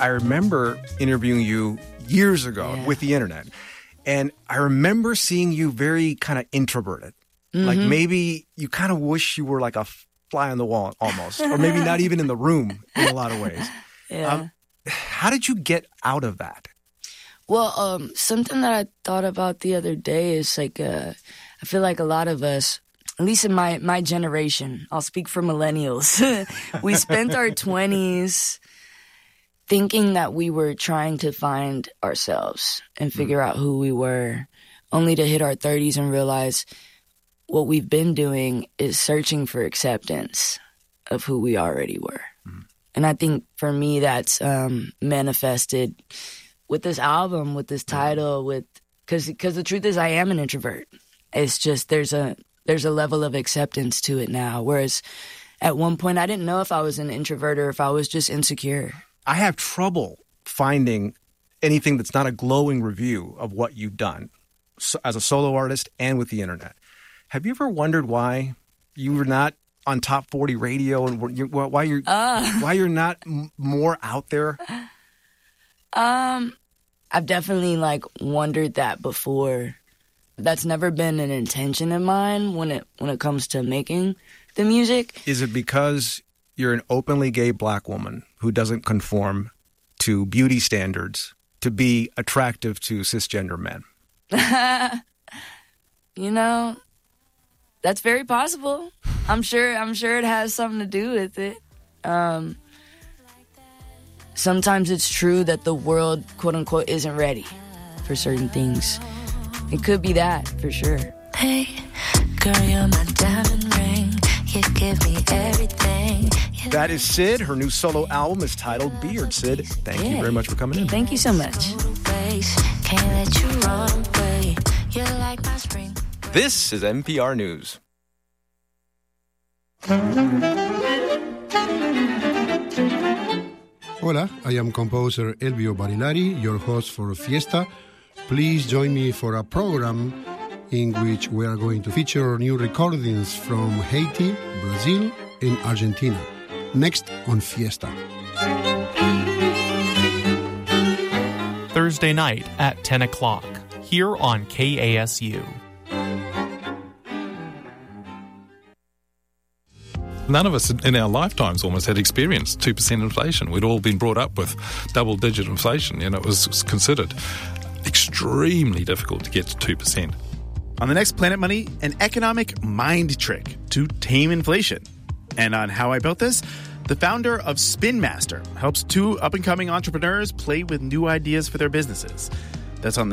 I remember interviewing you years ago with the internet, and I remember seeing you very kind of introverted. Like maybe you kind of wish you were like a fly on the wall almost, or maybe not even in the room in a lot of ways. Yeah. How did you get out of that? Well, something that I thought about the other day is like, I feel like a lot of us, at least in my generation, I'll speak for millennials, we spent our 20s thinking that we were trying to find ourselves and figure out who we were, only to hit our 30s and realize what we've been doing is searching for acceptance of who we already were. And I think for me that's manifested with this album, with this title, because the truth is I am an introvert. It's just there's a level of acceptance to it now, whereas at one point I didn't know if I was an introvert or if I was just insecure. I have trouble finding anything that's not a glowing review of what you've done as a solo artist and with the internet. Have you ever wondered why you were not on top 40 radio and why you're not more out there? I've definitely wondered that before. That's never been an intention of mine when it comes to making the music. Is it because you're an openly gay black woman who doesn't conform to beauty standards to be attractive to cisgender men? That's very possible. I'm sure it has something to do with it. Sometimes it's true that the world, quote unquote, isn't ready for certain things. It could be that, for sure. Hey, girl, you're my diamond ring. You give me everything. That is Syd. Her new solo album is titled Beard. Syd, thank you very much for coming in. Thank you so much. Can't let you run away. You're like my spring. This is NPR News. Hola, I am composer Elvio Barilari, your host for Fiesta. Please join me for a program in which we are going to feature new recordings from Haiti, Brazil, and Argentina. Next on Fiesta. Thursday night at 10 o'clock, here on KASU. None of us in our lifetimes almost had experienced 2% inflation. We'd all been brought up with double-digit inflation. It was considered extremely difficult to get to 2%. On the next Planet Money, an economic mind trick to tame inflation. And on How I Built This, the founder of Spin Master helps two up-and-coming entrepreneurs play with new ideas for their businesses. That's on the